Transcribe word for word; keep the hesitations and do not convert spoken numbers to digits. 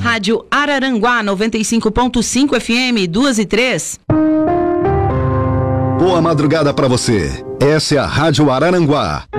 Rádio Araranguá noventa e cinco ponto cinco F M, duas e três. Boa madrugada para você. Essa é a Rádio Araranguá.